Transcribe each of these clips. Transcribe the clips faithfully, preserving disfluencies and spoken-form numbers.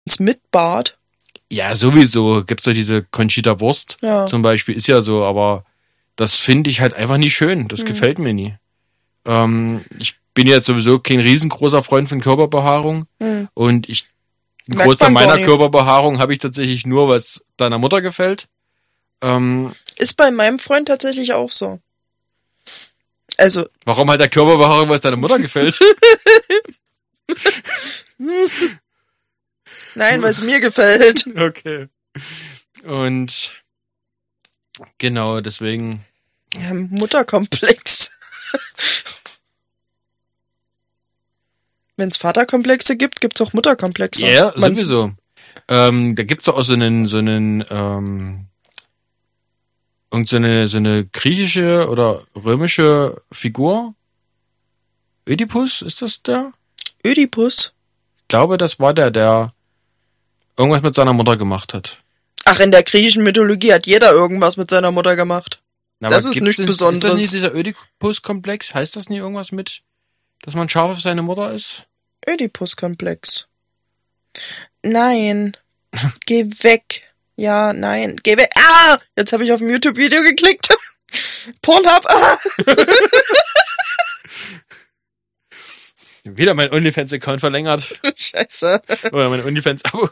Mit Bart? Ja, sowieso. Gibt's doch diese Conchita Wurst Ja. zum Beispiel, ist ja so, aber das finde ich halt einfach nicht schön. Das Hm. gefällt mir nie. Ähm, ich bin jetzt sowieso kein riesengroßer Freund von Körperbehaarung Hm. und ich ein Merkt Großteil man gar meiner nicht. Körperbehaarung habe ich tatsächlich nur, was deiner Mutter gefällt. Ähm, Ist bei meinem Freund tatsächlich auch so. Also, warum halt der Körperbehaarung, was deiner Mutter gefällt? nein, weil es mir gefällt. Okay. Und genau, deswegen. Ja, Mutterkomplex. Wenn es Vaterkomplexe gibt, gibt's auch Mutterkomplexe. Ja, Man- sowieso. Ähm, da gibt's doch auch so einen, so einen, ähm, irgend so eine, so eine griechische oder römische Figur. Ödipus, ist das der? Ödipus. Ich glaube, das war der, der irgendwas mit seiner Mutter gemacht hat. Ach, in der griechischen Mythologie hat jeder irgendwas mit seiner Mutter gemacht. Na, Das aber ist gibt's nichts nicht- Besonderes. Ist das nicht dieser Ödipus-Komplex? Heißt das nicht irgendwas mit, dass man scharf auf seine Mutter ist? Ödipus-Komplex. Nein. Geh weg. Ja, nein. Geh weg. Ah! Jetzt habe ich auf ein YouTube-Video geklickt. Pornhub. Ah! Wieder mein OnlyFans-Account verlängert. Scheiße. Oder mein OnlyFans-Abo.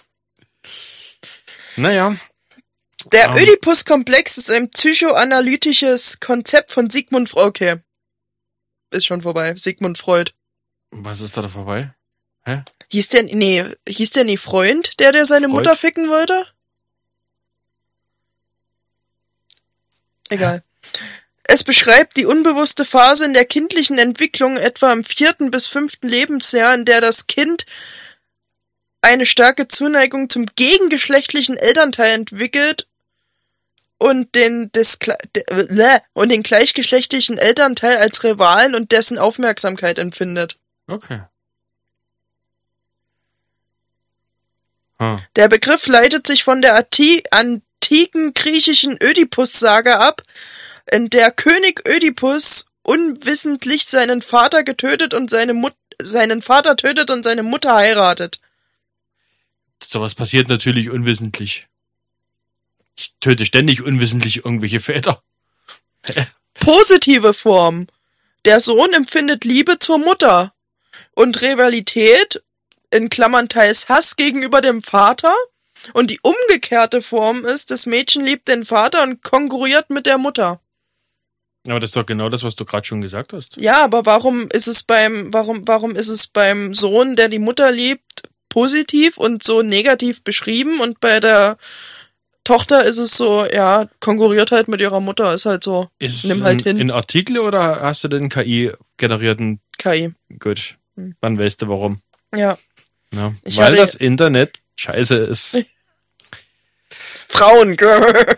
Naja. Der Ähm. Ödipus-Komplex ist ein psychoanalytisches Konzept von Sigmund Freud. Okay. Ist schon vorbei. Sigmund Freud. Was ist da da vorbei? Hä? Hieß der, nee, hieß der nie Freund, der, der seine Freud? Mutter ficken wollte? Egal. Es beschreibt die unbewusste Phase in der kindlichen Entwicklung, etwa im vierten bis fünften Lebensjahr, in der das Kind eine starke Zuneigung zum gegengeschlechtlichen Elternteil entwickelt und den, des, de, äh, und den gleichgeschlechtlichen Elternteil als Rivalen und dessen Aufmerksamkeit empfindet. Okay. Hm. Der Begriff leitet sich von der Ati- antiken griechischen Ödipus-Sage ab, in der König Ödipus unwissentlich seinen Vater getötet und seine Mut- seinen Vater tötet und seine Mutter heiratet. Sowas passiert natürlich unwissentlich. Ich töte ständig unwissentlich irgendwelche Väter. Positive Form. Der Sohn empfindet Liebe zur Mutter und Rivalität, in Klammern teils Hass gegenüber dem Vater. Und die umgekehrte Form ist, das Mädchen liebt den Vater und konkurriert mit der Mutter. Aber das ist doch genau das, was du gerade schon gesagt hast. Ja, aber warum ist es beim, warum, warum ist es beim Sohn, der die Mutter liebt, positiv und so negativ beschrieben und bei der Tochter ist es so, ja, konkurriert halt mit ihrer Mutter, ist halt so, Ist nimm es halt ein, hin. ein Artikel oder hast du den K I-generierten? K I. Gut, Hm. dann weißt du warum. Ja. Ja, Ich weil hatte- das Internet scheiße ist. Frauen, girl.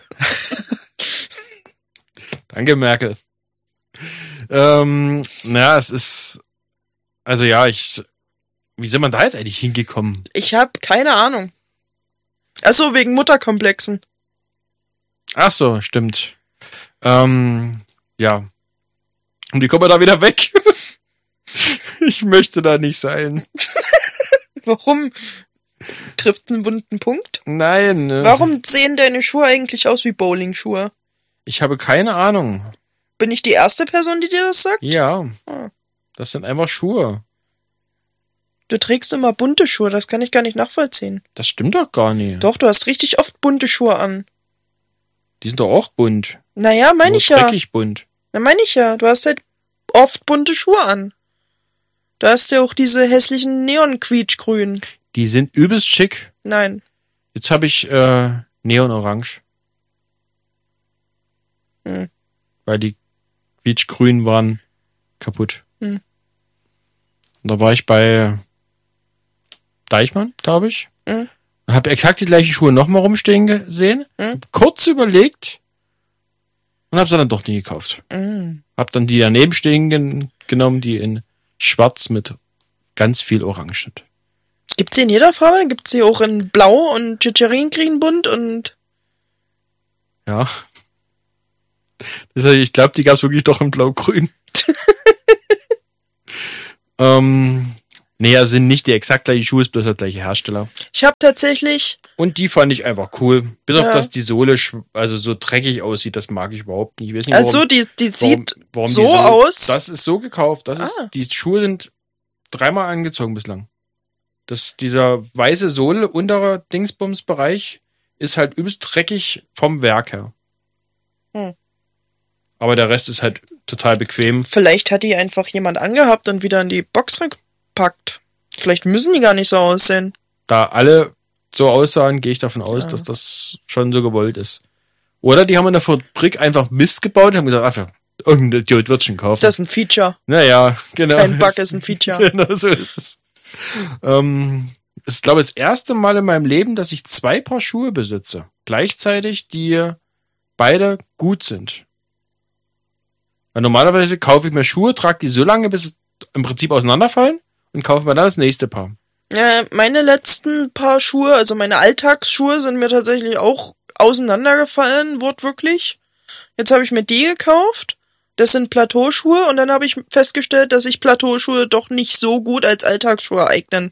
Danke, Merkel. Ähm, naja, es ist, also ja, ich, wie sind wir da jetzt eigentlich hingekommen? Ich hab keine Ahnung. Achso, wegen Mutterkomplexen. Ach so, stimmt. Ähm, ja. Und wie kommen wir da wieder weg? Ich möchte da nicht sein. Warum? Trifft einen wunden Punkt? Nein. ne? Warum sehen deine Schuhe eigentlich aus wie Bowlingschuhe? Ich habe keine Ahnung. Bin ich die erste Person, die dir das sagt? Ja. Ah. Das sind einfach Schuhe. Du trägst immer bunte Schuhe, das kann ich gar nicht nachvollziehen. Das stimmt doch gar nicht. Doch, du hast richtig oft bunte Schuhe an. Die sind doch auch bunt. Naja, meine Nur ich ja. schrecklich bunt. Na, meine ich ja. Du hast halt oft bunte Schuhe an. Du hast ja auch diese hässlichen Neon-Quietschgrün. Die sind übelst schick. Nein. Jetzt habe ich äh, Neon-Orange. Hm. Weil die quietschgrün waren kaputt. Hm. Und da war ich bei Deichmann, glaube ich. Hm. Und habe exakt die gleichen Schuhe nochmal rumstehen gesehen. Hm. Hab kurz überlegt und habe sie dann doch nie gekauft. Mm. Hab dann die daneben stehen gen- genommen, die in schwarz mit ganz viel Orange sind. Gibt's sie in jeder Farbe? Gibt's sie auch in Blau und Chicharin bunt und... Ja. Das heißt, ich glaube, die gab's wirklich doch in Blau-Grün. ähm, Nee, also sind nicht die exakt gleiche Schuhe, ist bloß der gleiche Hersteller. Ich habe tatsächlich... Und die fand ich einfach cool. Bis Ja. auf, dass die Sohle sch- also so dreckig aussieht, das mag ich überhaupt nicht. Ich weiß nicht, warum, Also die, die warum, sieht warum so die Sohle, aus. Das ist so gekauft. Das Ah. ist, die Schuhe sind dreimal angezogen bislang. Das, dieser weiße Sohle unterer Dingsbums-Bereich ist halt übelst dreckig vom Werk her. Hm. Aber der Rest ist halt total bequem. Vielleicht hat die einfach jemand angehabt und wieder in die Box gepackt. Vielleicht müssen die gar nicht so aussehen. Da alle so aussahen, gehe ich davon aus, Ja. dass das schon so gewollt ist. Oder die haben in der Fabrik einfach Mist gebaut und haben gesagt, ach, irgendein Idiot wird schon kaufen. Das ist ein Feature. Naja, genau. Kein Bug, ist ein Feature. Genau so ist es. Ähm, es ist, glaube ich, das erste Mal in meinem Leben, dass ich zwei Paar Schuhe besitze. Gleichzeitig, die beide gut sind. Weil normalerweise kaufe ich mir Schuhe, trage die so lange, bis sie im Prinzip auseinanderfallen und kaufe mir dann das nächste Paar. Ja, meine letzten Paar Schuhe, also meine Alltagsschuhe, sind mir tatsächlich auch auseinandergefallen, wortwörtlich. Jetzt habe ich mir die gekauft. Das sind Plateauschuhe und dann habe ich festgestellt, dass sich Plateauschuhe doch nicht so gut als Alltagsschuhe eignen.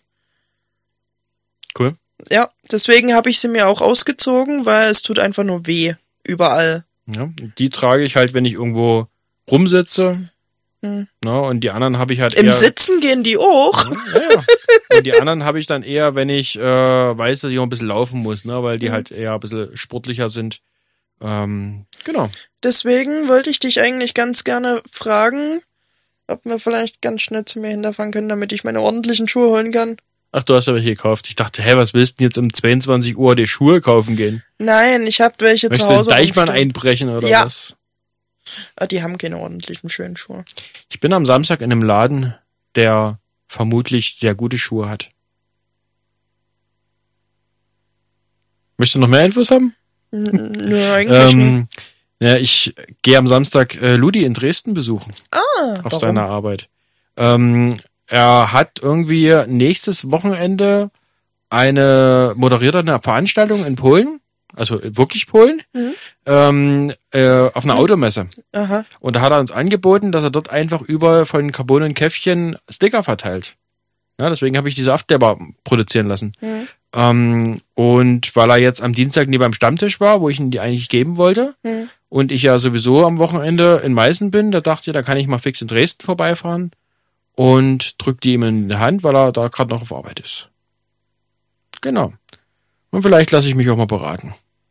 Cool. Ja, deswegen habe ich sie mir auch ausgezogen, weil es tut einfach nur weh. Überall. Ja, die trage ich halt, wenn ich irgendwo rumsitze. Hm. Na, und die anderen habe ich halt Im eher... Sitzen gehen die auch. Ja, ja. Und die anderen habe ich dann eher, wenn ich äh, weiß, dass ich noch ein bisschen laufen muss, ne, weil die Mhm. halt eher ein bisschen sportlicher sind. Ähm, genau. Deswegen wollte ich dich eigentlich ganz gerne fragen, ob wir vielleicht ganz schnell zu mir hinterfahren können, damit ich meine ordentlichen Schuhe holen kann. Ach, du hast ja welche gekauft. Ich dachte, hä, was willst du denn jetzt um zweiundzwanzig Uhr die Schuhe kaufen gehen? Nein, ich habe welche Möchtest zu du den Hause Deichmann rumstehen. einbrechen oder Ja. was? Ah, die haben keine ordentlichen, schönen Schuhe. Ich bin am Samstag in einem Laden, der vermutlich sehr gute Schuhe hat. Möchtest du noch mehr Infos haben? N- Nö, eigentlich nicht. Ähm, ja, ich gehe am Samstag äh, Ludi in Dresden besuchen. Ah, Auf warum? seiner Arbeit. Ähm, er hat irgendwie nächstes Wochenende eine, moderiert eine Veranstaltung in Polen, also wirklich Polen, Mhm. ähm, äh, auf einer Automesse. Aha. Und da hat er uns angeboten, dass er dort einfach überall von Carbon und Käffchen Sticker verteilt. Ja, deswegen habe ich diese Aufkleber produzieren lassen. Mhm. Ähm, und weil er jetzt am Dienstag nie beim Stammtisch war, wo ich ihn die eigentlich geben wollte, Mhm. und ich ja sowieso am Wochenende in Meißen bin, da dachte ich, da kann ich mal fix in Dresden vorbeifahren und drück die ihm in die Hand, weil er da gerade noch auf Arbeit ist. Genau. Und vielleicht lasse ich mich auch mal beraten.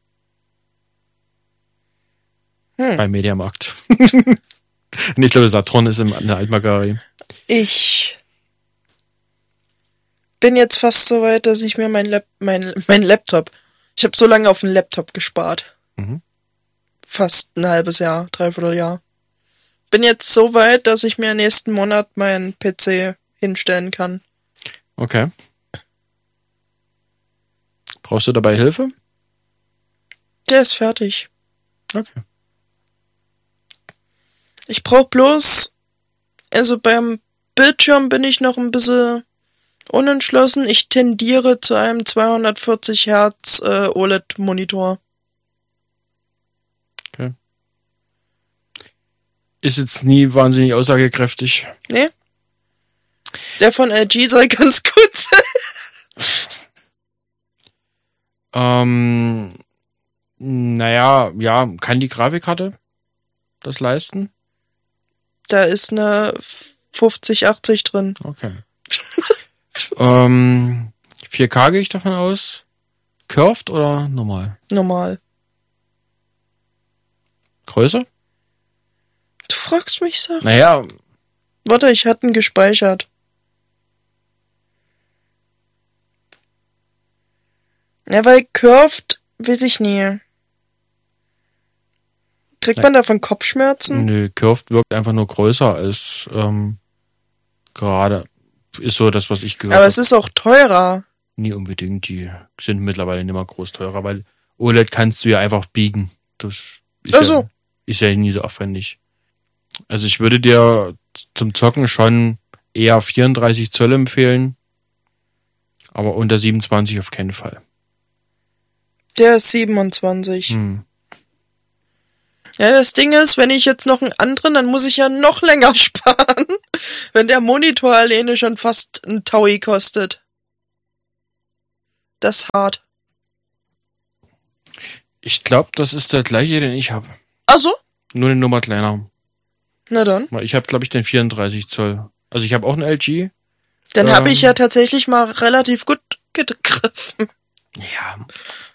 Hm. Beim Mediamarkt. Und ich glaube, Saturn ist in der Altmargari. Ich bin jetzt fast so weit, dass ich mir mein, Lap mein, mein Laptop... Ich habe so lange auf den Laptop gespart. Mhm. Fast ein halbes Jahr, dreiviertel Jahr. Bin jetzt so weit, dass ich mir nächsten Monat meinen P C hinstellen kann. Okay. Brauchst du dabei Hilfe? Der ist fertig. Okay. Ich brauche bloß... Also beim Bildschirm bin ich noch ein bisschen unentschlossen. Ich tendiere zu einem zweihundertvierzig Hertz äh, O L E D-Monitor. Ist jetzt nie wahnsinnig aussagekräftig. Nee? Der von L G soll ganz gut sein. Ähm, naja, ja, kann die Grafikkarte das leisten? Da ist eine fünfzig achtzig drin. Okay. ähm, vier K gehe ich davon aus. Curved oder normal? Normal. Größer? Du fragst mich so. Naja, Warte, ich hatte ihn gespeichert. Ja, weil curved, weiß ich nie. Kriegt man davon Kopfschmerzen? nö, Curved wirkt einfach nur größer als ähm, gerade. Ist so das, was ich gehört Aber habe. es ist auch teurer. Nie unbedingt. Die sind mittlerweile nicht mehr groß teurer, weil O L E D kannst du ja einfach biegen. Das ist, Ach so. ja, ist ja nie so aufwendig. Also ich würde dir zum Zocken schon eher vierunddreißig Zoll empfehlen, aber unter siebenundzwanzig auf keinen Fall. Der ist siebenundzwanzig. Hm. Ja, das Ding ist, wenn ich jetzt noch einen anderen, dann muss ich ja noch länger sparen, wenn der Monitor alleine schon fast ein Taui kostet. Das ist hart. Ich glaube, das ist der gleiche, den ich habe. Ach so? Nur eine Nummer kleiner. Na dann. Weil ich habe, glaube ich, den vierunddreißig Zoll. Also ich habe auch einen L G. Dann Ähm. habe ich ja tatsächlich mal relativ gut gegriffen. Ja.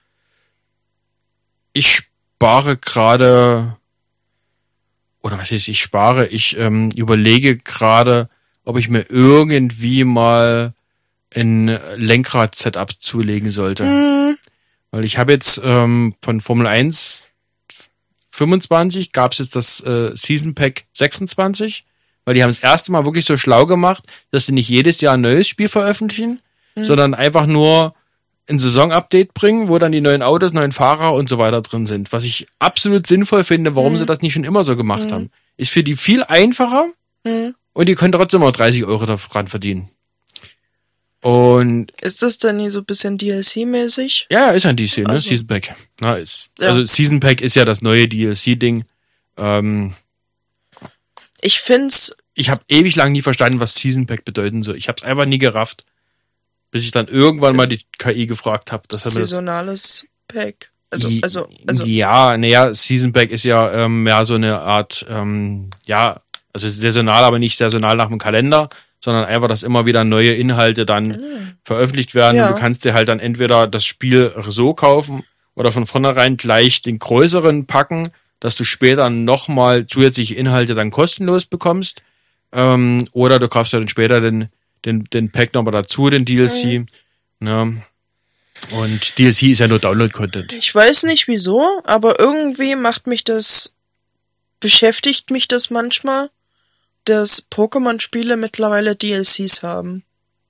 Ich spare gerade, oder was ist, ich spare, ich ähm, überlege gerade, ob ich mir irgendwie mal ein Lenkrad-Setup zulegen sollte. Mhm. Weil ich habe jetzt ähm, von Formel eins fünfundzwanzig gab es jetzt das äh, Season Pack sechsundzwanzig, weil die haben das erste Mal wirklich so schlau gemacht, dass sie nicht jedes Jahr ein neues Spiel veröffentlichen, mhm. sondern einfach nur ein Saison-Update bringen, wo dann die neuen Autos, neuen Fahrer und so weiter drin sind. Was ich absolut sinnvoll finde, warum mhm. sie das nicht schon immer so gemacht mhm. haben. Ist für die viel einfacher mhm. und die können trotzdem auch dreißig Euro daran verdienen. Und ist das dann nie so ein bisschen D L C-mäßig? Ja, ist ein D L C, ne? Also. Season Pack. Na, ist, Ja. Also Season Pack ist ja das neue D L C-Ding. Ähm, ich find's. Ich habe ewig lang nie verstanden, was Season Pack bedeuten soll. Ich habe es einfach nie gerafft. Bis ich dann irgendwann mal die K I gefragt habe. Saisonales Pack. Also, I, also, also. Ja, naja, Season Pack ist ja ähm, mehr so eine Art, ähm, ja, also saisonal, aber nicht saisonal nach dem Kalender, sondern einfach, dass immer wieder neue Inhalte dann mhm. veröffentlicht werden. Ja. Und du kannst dir halt dann entweder das Spiel so kaufen oder von vornherein gleich den größeren packen, dass du später nochmal zusätzliche Inhalte dann kostenlos bekommst. Ähm, oder du kaufst ja dann später den, den, den Pack nochmal dazu, den D L C. Mhm. Ne? Und D L C ist ja nur Download-Content. Ich weiß nicht wieso, aber irgendwie macht mich das, beschäftigt mich das manchmal, dass Pokémon-Spiele mittlerweile D L Cs haben.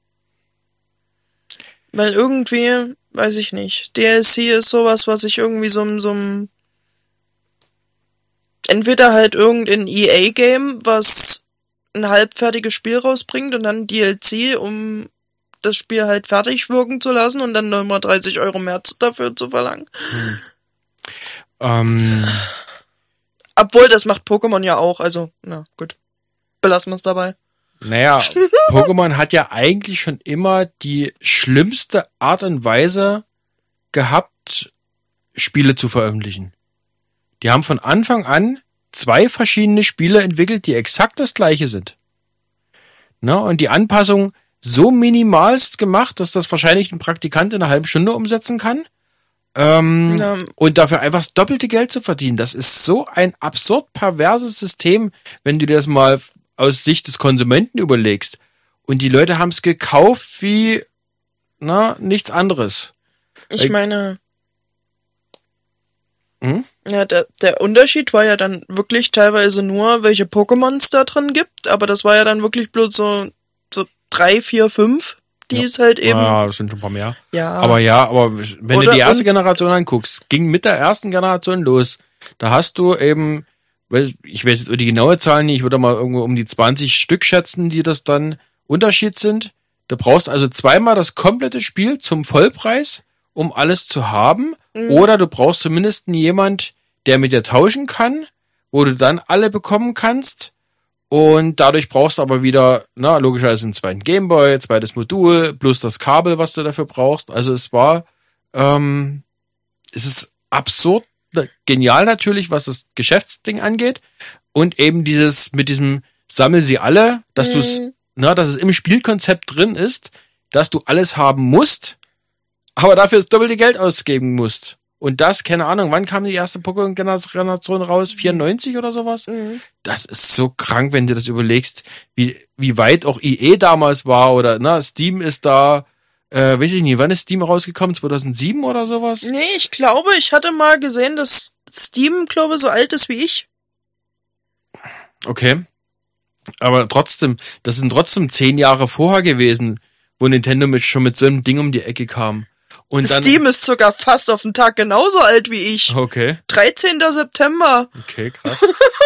Weil irgendwie, weiß ich nicht, D L C ist sowas, was ich irgendwie so, so ein entweder halt irgendein E A-Game, was ein halbfertiges Spiel rausbringt und dann D L C, um das Spiel halt fertig wirken zu lassen und dann nochmal dreißig Euro mehr dafür zu verlangen. Hm. Ähm. Obwohl, das macht Pokémon ja auch, also, na gut. Belassen wir es dabei. Naja, Pokémon hat ja eigentlich schon immer die schlimmste Art und Weise gehabt, Spiele zu veröffentlichen. Die haben von Anfang an zwei verschiedene Spiele entwickelt, die exakt das gleiche sind. Na, und die Anpassung so minimalst gemacht, dass das wahrscheinlich ein Praktikant in einer halben Stunde umsetzen kann. Ähm, ja. Und dafür einfach das doppelte Geld zu verdienen. Das ist so ein absurd perverses System, wenn du dir das mal aus Sicht des Konsumenten überlegst. Und die Leute haben es gekauft wie, na, nichts anderes. Ich äh, meine, hm? ja, der, der Unterschied war ja dann wirklich teilweise nur, welche Pokémons es da drin gibt, aber das war ja dann wirklich bloß so, so drei, vier, fünf, die ja. es halt eben. Ja, das sind schon ein paar mehr. Ja. Aber ja, aber wenn Oder du die erste Generation anguckst, ging mit der ersten Generation los. Da hast du eben, ich weiß jetzt die genaue Zahl nicht, ich würde mal irgendwo um die zwanzig Stück schätzen, die das dann Unterschied sind. Du brauchst also zweimal das komplette Spiel zum Vollpreis, um alles zu haben. Mhm. Oder du brauchst zumindest jemand, der mit dir tauschen kann, wo du dann alle bekommen kannst. Und dadurch brauchst du aber wieder, na, logischerweise einen zweiten Gameboy, zweites Modul, plus das Kabel, was du dafür brauchst. Also es war, ähm, es ist absurd, genial natürlich, was das Geschäftsding angeht. Und eben dieses, mit diesem Sammel sie alle, dass mhm. du es, na, dass es im Spielkonzept drin ist, dass du alles haben musst, aber dafür das doppelte Geld ausgeben musst. Und das, keine Ahnung, wann kam die erste Pokémon-Generation raus? vierundneunzig oder sowas? Mhm. Das ist so krank, wenn du das überlegst, wie, wie weit auch E A damals war oder, na, Steam ist da, äh, weiß ich nicht, wann ist Steam rausgekommen? zweitausendsieben oder sowas? Nee, ich glaube, ich hatte mal gesehen, dass Steam, glaube ich, so alt ist wie ich. Okay. Aber trotzdem, das sind trotzdem zehn Jahre vorher gewesen, wo Nintendo mit, schon mit so einem Ding um die Ecke kam. Und dann, Steam ist sogar fast auf den Tag genauso alt wie ich. Okay. dreizehnten September. Okay, krass.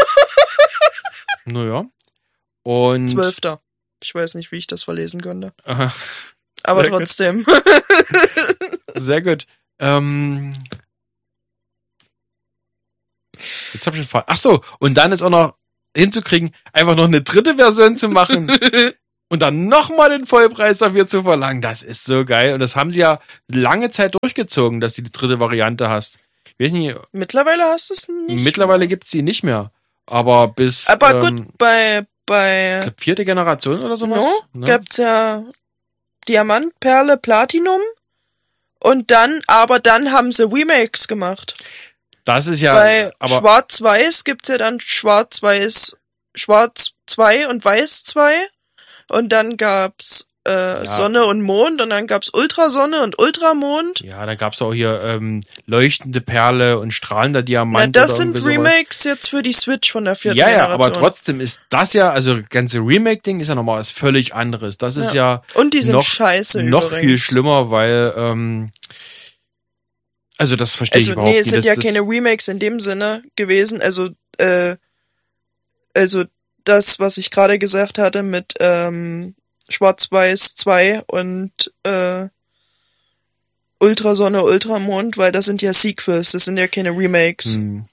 Naja. Und. zwölften Ich weiß nicht, wie ich das verlesen könnte. Aha. Aber Sehr trotzdem. Gut. Sehr gut. Ähm. Jetzt hab ich schon ver- Ach so, und dann ist auch noch hinzukriegen, einfach noch eine dritte Version zu machen und dann nochmal den Vollpreis dafür zu verlangen. Das ist so geil. Und das haben sie ja lange Zeit durchgezogen, dass du die dritte Variante hast. Ich weiß nicht, Mittlerweile hast du es nicht. mittlerweile gibt's die nicht mehr. Aber bis Aber ähm, gut, bei, ich bei glaub, vierte Generation oder sowas. No, ne? gibt's ja Diamant, Perle, Platinum. Und dann, aber dann haben sie Remakes gemacht. Das ist ja, Bei aber Schwarz-Weiß gibt's ja dann Schwarz-Weiß, Schwarz zwei und Weiß zwei. Und dann gab's äh, Ja. Sonne und Mond und dann gab's Ultrasonne und Ultramond. ja, da gab's auch hier ähm, leuchtende Perle und strahlender Diamant. Ja, das oder sind irgendwie sowas. Remakes jetzt für die Switch von der vierten Ja, ja, Generation. aber trotzdem ist das ja, also ganze Remake-Ding ist ja nochmal was völlig anderes. Das ist ja, Und die sind noch- scheiße noch übrigens. viel schlimmer, weil, ähm, also das verstehe ich Also, überhaupt nee, es nicht. sind das, ja das, keine Remakes in dem Sinne gewesen. Also, äh, also das, was ich gerade gesagt hatte mit ähm, Schwarz-Weiß zwei und äh, Ultrasonne, Ultramond, weil das sind ja Sequels, das sind ja keine Remakes. Hm.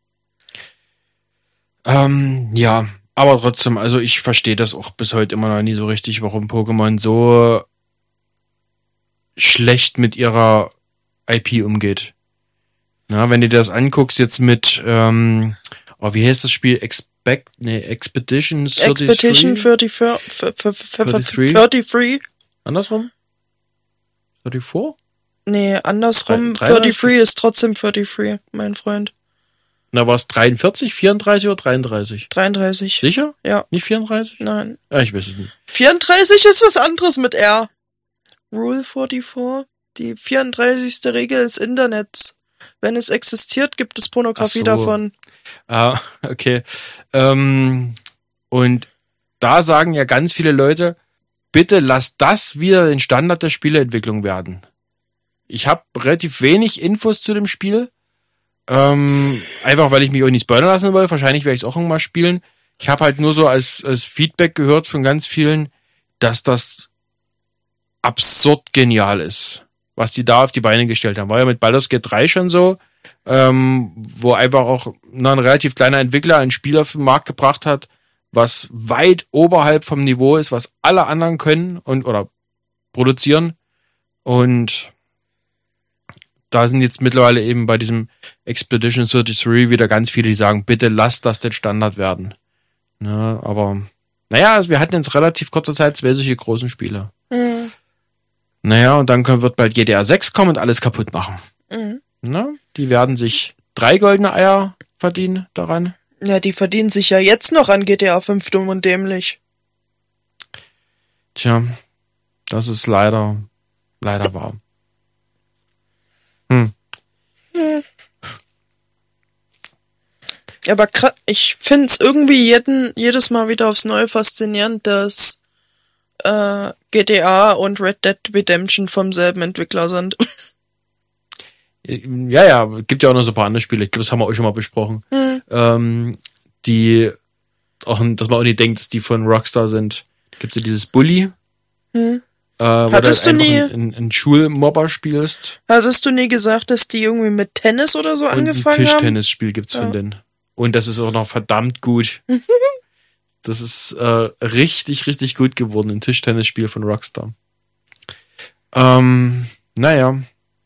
Ähm, ja, aber trotzdem, also ich verstehe das auch bis heute immer noch nie so richtig, warum Pokémon so schlecht mit ihrer I P umgeht. Na, wenn du dir das anguckst jetzt mit, ähm, oh, wie heißt das Spiel? Expect, nee, Expedition dreiunddreißig? Expedition dreiundvierzig. dreiunddreißig? dreiunddreißig? Andersrum? vierunddreißig? Nee, andersrum. Drei- dreiunddreißig ist trotzdem dreiunddreißig, mein Freund. Na, war es dreiundvierzig, vierunddreißig oder dreiunddreißig? dreiunddreißig. Sicher? Ja. Nicht vierunddreißig? Nein. Ja, ich weiß es nicht. vierunddreißig ist was anderes mit R. Rule vierundvierzig. Die vierunddreißigste Regel des Internets. Wenn es existiert, gibt es Pornografie Ach so. davon. Ah, okay. Ähm, und da sagen ja ganz viele Leute, bitte lass das wieder den Standard der Spieleentwicklung werden. Ich habe relativ wenig Infos zu dem Spiel. Ähm, einfach, weil ich mich auch nicht spoilern lassen will. Wahrscheinlich werde ich es auch irgendwann mal spielen. Ich habe halt nur so als, als Feedback gehört von ganz vielen, dass das absurd genial ist, was die da auf die Beine gestellt haben. War ja mit Baldur's Gate drei schon so, ähm, wo einfach auch na, ein relativ kleiner Entwickler ein Spiel auf den Markt gebracht hat, was weit oberhalb vom Niveau ist, was alle anderen können und oder produzieren. Und da sind jetzt mittlerweile eben bei diesem Expedition dreiunddreißig wieder ganz viele, die sagen, bitte lasst das den Standard werden. Ne, aber naja, also wir hatten jetzt relativ kurzer Zeit zwei solche großen Spiele. Mhm. Naja, und dann können, wird bald G T A sechs kommen und alles kaputt machen. Mhm. Na, die werden sich drei goldene Eier verdienen daran. Ja, die verdienen sich ja jetzt noch an G T A fünf dumm und dämlich. Tja, das ist leider, leider wahr. Hm. Hm. Aber gra- ich find's irgendwie jeden, jedes Mal wieder aufs Neue faszinierend, dass äh, G T A und Red Dead Redemption vom selben Entwickler sind. Ja, ja, gibt ja auch noch so ein paar andere Spiele, ich glaube, das haben wir auch schon mal besprochen, Hm. ähm, die auch, dass man auch nicht denkt, dass die von Rockstar sind. Gibt's ja dieses Bully, Hm. äh, wo Hattest du halt du nie- einfach einen, einen Schulmobber spielst. Hattest du nie gesagt, dass die irgendwie mit Tennis oder so Und ein angefangen haben? Tischtennisspiel gibt's Ja. von denen. Und das ist auch noch verdammt gut. Das ist äh, richtig, richtig gut geworden, ein Tischtennisspiel von Rockstar. Ähm, naja.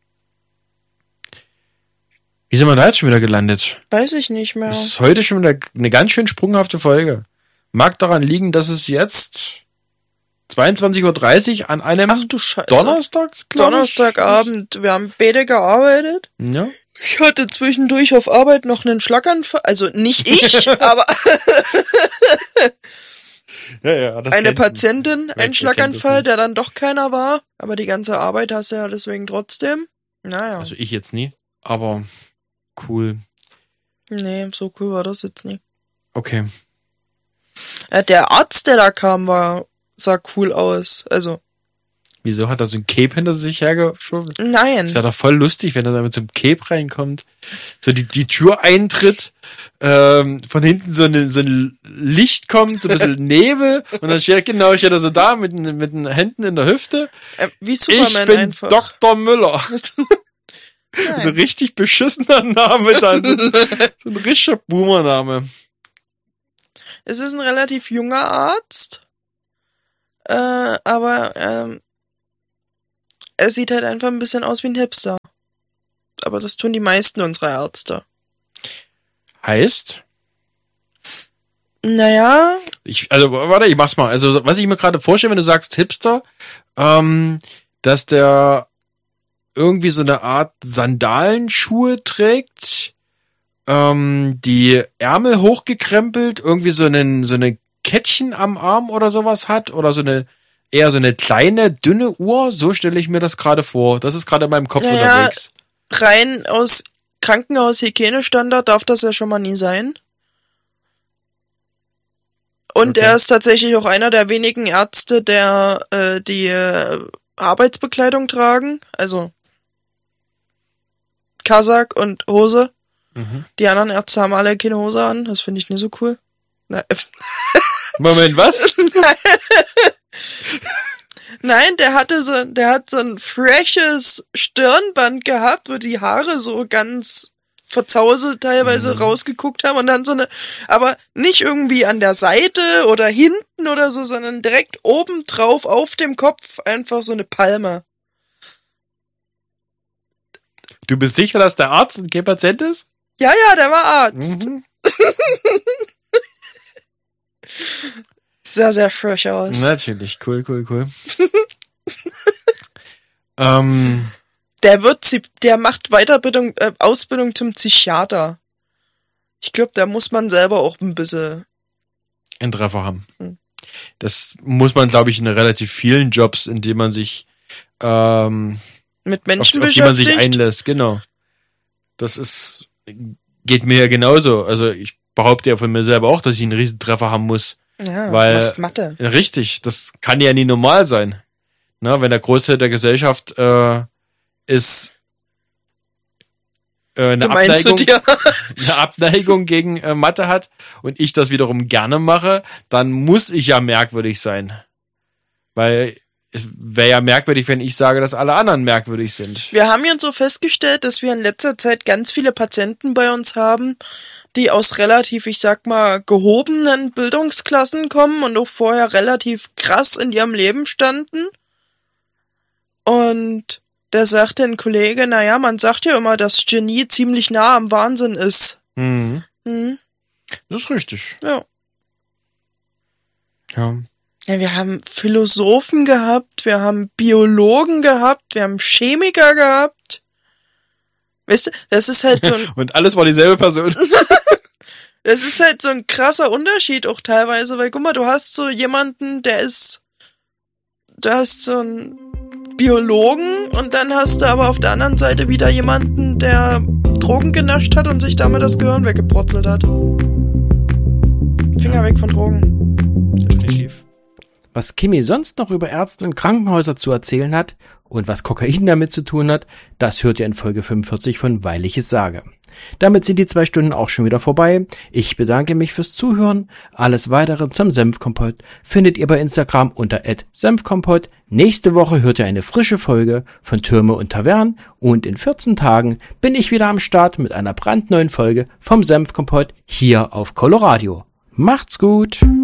Wie sind wir da jetzt schon wieder gelandet? Weiß ich nicht mehr. Das ist heute schon wieder eine ganz schön sprunghafte Folge. Mag daran liegen, dass es jetzt zweiundzwanzig Uhr dreißig an einem Ach du Scheiße. Donnerstag, glaub ich, Donnerstagabend. Wir haben beide gearbeitet. ist. Ja. Ich hatte zwischendurch auf Arbeit noch einen Schlaganfall. Also nicht ich, aber Ja, ja, das eine kennt- Patientin, wer ein kennt Schlaganfall, das der dann doch keiner war. Aber die ganze Arbeit hast du ja deswegen trotzdem. Naja. Also ich jetzt nie, aber cool. Nee, so cool war das jetzt nicht. Okay. Äh, der Arzt, der da kam, war, sah cool aus. Also, Wieso hat er so ein Cape hinter sich hergeschoben? nein. Das wäre doch voll lustig, wenn er da mit so einem Cape reinkommt, so die, die Tür eintritt, ähm, von hinten so, eine, so ein Licht kommt, so ein bisschen Nebel und dann steht, genau, steht er so da mit, mit den Händen in der Hüfte. Äh, wie Superman Ich bin einfach. Doktor Müller. Nein. So richtig beschissener Name dann. So ein richtiger Boomer-Name. Es ist ein relativ junger Arzt, äh, aber ähm, er sieht halt einfach ein bisschen aus wie ein Hipster. Aber das tun die meisten unserer Ärzte. Heißt? Naja. Ich, also, warte, ich mach's mal. Also, was ich mir gerade vorstelle, wenn du sagst Hipster, ähm, dass der irgendwie so eine Art Sandalenschuhe trägt, ähm, die Ärmel hochgekrempelt, irgendwie so einen, so eine Kettchen am Arm oder sowas hat, oder so eine, eher so eine kleine, dünne Uhr, so stelle ich mir das gerade vor. Das ist gerade in meinem Kopf naja, unterwegs. Rein aus Krankenhaus-Hygienestandard darf das ja schon mal nie sein. Und Okay. er ist tatsächlich auch einer der wenigen Ärzte, der äh, die äh, Arbeitsbekleidung tragen, also Kasak und Hose. Mhm. Die anderen Ärzte haben alle keine Hose an, das finde ich nicht so cool. Na, Moment, was? Nein, der hatte so, der hat so ein freshes Stirnband gehabt, wo die Haare so ganz verzauselt teilweise Mhm. rausgeguckt haben und dann so eine, aber nicht irgendwie an der Seite oder hinten oder so, sondern direkt oben drauf auf dem Kopf einfach so eine Palme. Du bist sicher, dass der Arzt und kein Patient ist? Ja, ja, der war Arzt. Mhm. Sah sehr fresh aus. Natürlich, cool, cool, cool. ähm, Der wird, Zy- der macht Weiterbildung, äh, Ausbildung zum Psychiater. Ich glaube, da muss man selber auch ein bisschen. einen Treffer haben. Hm. Das muss man, glaube ich, in relativ vielen Jobs, in denen man sich ähm, Mit auf, Menschen auf die man sich beschäftigt. einlässt, genau. Das ist, geht mir ja genauso. Also ich behaupte ja von mir selber auch, dass ich einen Riesentreffer haben muss. Ja, weil- machst Mathe. Richtig, das kann ja nie normal sein. Na, wenn der Großteil der Gesellschaft äh, ist äh, eine, Gemein zu Abneigung, dir. eine Abneigung gegen äh, Mathe hat und ich das wiederum gerne mache, dann muss ich ja merkwürdig sein. Weil es wäre ja merkwürdig, wenn ich sage, dass alle anderen merkwürdig sind. Wir haben jetzt so festgestellt, dass wir in letzter Zeit ganz viele Patienten bei uns haben, die aus relativ, ich sag mal, gehobenen Bildungsklassen kommen und auch vorher relativ krass in ihrem Leben standen. Und da sagte ein Kollege, naja, man sagt ja immer, dass Genie ziemlich nah am Wahnsinn ist. Mhm. Hm, Das ist richtig. ja. Ja. Ja, wir haben Philosophen gehabt, wir haben Biologen gehabt, wir haben Chemiker gehabt. Weißt du, das ist halt so ein, Und alles war dieselbe Person. das ist halt so ein krasser Unterschied auch teilweise, weil guck mal, du hast so jemanden, der ist, du hast so einen Biologen und dann hast du aber auf der anderen Seite wieder jemanden, der Drogen genascht hat und sich damit das Gehirn weggebrotzelt hat. Finger weg von Drogen. Definitiv. Was Kimi sonst noch über Ärzte und Krankenhäuser zu erzählen hat und was Kokain damit zu tun hat, das hört ihr in Folge fünfundvierzig von Weil ich es sage. Damit sind die zwei Stunden auch schon wieder vorbei. Ich bedanke mich fürs Zuhören. Alles weitere zum Senfkompott findet ihr bei Instagram unter at senfkompott. Nächste Woche hört ihr eine frische Folge von Türme und Tavernen und in vierzehn Tagen bin ich wieder am Start mit einer brandneuen Folge vom Senfkompott hier auf Coloradio. Macht's gut!